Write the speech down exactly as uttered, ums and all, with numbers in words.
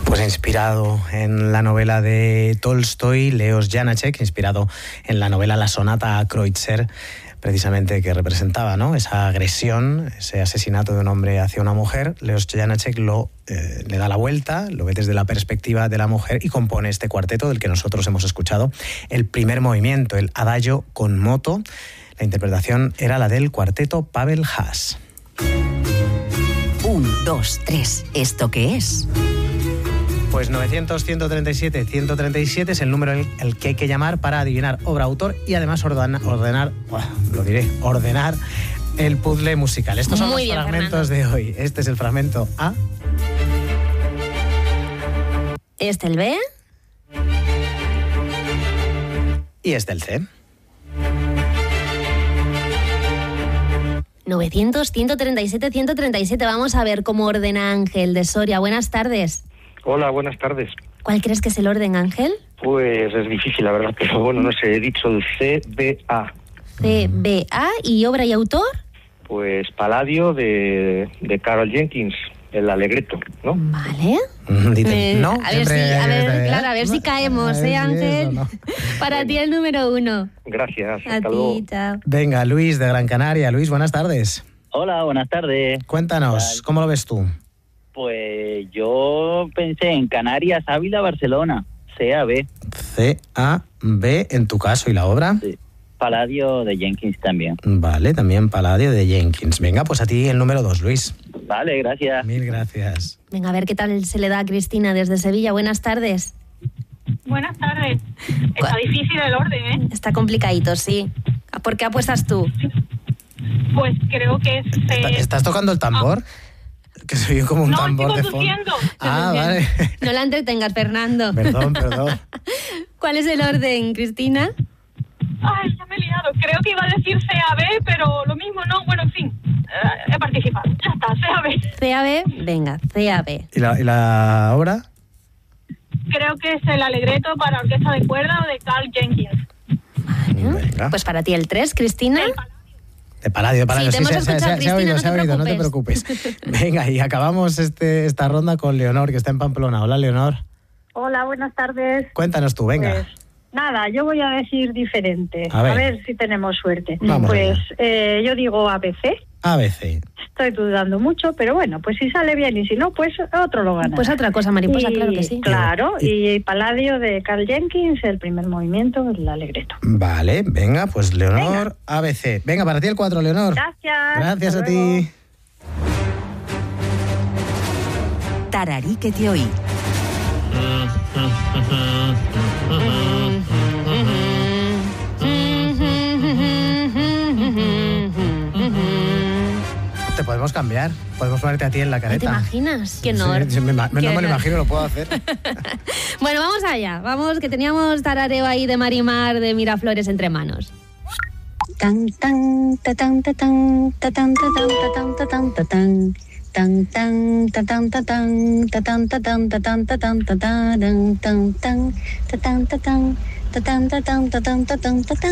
Pues inspirado en la novela de Tolstoy, Leos Janáček, inspirado en la novela La sonata a Kreutzer, precisamente que representaba, ¿no?, esa agresión, ese asesinato de un hombre hacia una mujer. Leos Janáček lo, eh, le da la vuelta, lo ve desde la perspectiva de la mujer y compone este cuarteto del que nosotros hemos escuchado el primer movimiento, el Adagio con moto. La interpretación era la del cuarteto Pavel Haas. Un, dos, tres. ¿Esto qué es? Pues novecientos, ciento treinta y siete, ciento treinta y siete es el número el, el que hay que llamar para adivinar obra, autor y además ordena, ordenar, bueno, lo diré, ordenar el puzzle musical. Estos son Muy los bien, fragmentos Fernando. de hoy. Este es el fragmento A. Este el B. Y este el C. novecientos, ciento treinta y siete, ciento treinta y siete. Vamos a ver cómo ordena Ángel de Soria. Buenas tardes. Hola, buenas tardes. ¿Cuál crees que es el orden, Ángel? Pues es difícil, la verdad, pero bueno, no sé, he dicho el C B A. C, B, A. ¿Y obra y autor? Pues Palladio de, de Karol Jenkins, el Allegretto, ¿no? Vale. Dite, Eh, no, a ver si, siempre, a ver, ¿eh? claro, a ver si caemos, A ver ¿eh, si Ángel? eso, ¿no? Para ti el número uno. Gracias, A hasta luego. ti, chao. Venga, Luis de Gran Canaria. Luis, buenas tardes. Hola, buenas tardes. Cuéntanos, ¿cómo lo ves tú? Pues yo pensé en Canarias, Ávila, Barcelona, C A B. C, A, B, en tu caso, ¿y la obra? Sí. Palladio de Jenkins también. Vale, también Palladio de Jenkins. Venga, pues a ti el número dos, Luis. Vale, gracias. Mil gracias. Venga, a ver qué tal se le da a Cristina desde Sevilla. Buenas tardes. Buenas tardes. Está difícil el orden, ¿eh? Está complicadito, sí. ¿Por qué apuestas tú? Pues creo que es... eh, ¿Está- ¿Estás tocando el tambor? Que se oye como un no, tambor estoy de fondo. conduciendo. Ah, vale. No la entretengas, Fernando. Perdón, perdón. ¿Cuál es el orden, Cristina? Ay, ya me he liado. Creo que iba a decir C A B, pero lo mismo no. Bueno, en fin. Eh, he participado. Ya está, C A B. C A B, venga, C A B. ¿Y la, y la obra? Creo que es el Allegretto para orquesta de cuerda de Karol Jenkins. Venga. Pues para ti el tres, Cristina. De Palladio, de Palladio. Sí, te hemos se, se- escuchado, se- se ha Cristina, oído, no se ha te oído, no te preocupes. Venga, y acabamos este, esta ronda con Leonor, que está en Pamplona. Hola, Leonor. Hola, buenas tardes. Cuéntanos tú, venga. Pues nada, yo voy a decir diferente. A ver. si tenemos suerte. Vamos pues allá. eh, yo digo A B C. A B C. Estoy dudando mucho, pero bueno, pues si sale bien y si no, pues otro lo gana. Pues otra cosa, mariposa, Y- claro que sí. Claro, y Palladio de Karol Jenkins, el primer movimiento, el Allegretto. Vale, venga, pues Leonor, A B C. Venga, para ti el cuatro, Leonor. Gracias. Gracias hasta a luego. ti. Tararíquete hoy. Te podemos cambiar. Podemos ponerte a ti en la ¿Te careta. imaginas? Qué Sí, honor. sí, me, ima- Qué no me lo honor. imagino, lo puedo hacer. Bueno, vamos allá. Vamos, que teníamos tarareo ahí de Marimar de Miraflores entre manos. Tan tan ta tan ta tan ta tan ta tan ta tan ta tan ta tan tan tan ta tan ta tan ta tan ta tan ta tan ta tan ta tan tan tan ta tan ta tan ta tan ta tan ta tan ta tan ta tan ta tan